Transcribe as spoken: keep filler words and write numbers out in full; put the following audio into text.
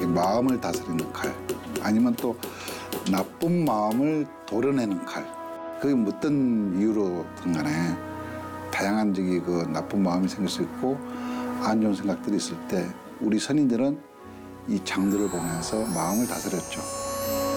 마음을 다스리는 칼, 아니면 또 나쁜 마음을 도려내는 칼. 그게 어떤 이유로든 간에 다양한 저기 그 나쁜 마음이 생길 수 있고 안 좋은 생각들이 있을 때 우리 선인들은 이 장들을 보면서 마음을 다스렸죠.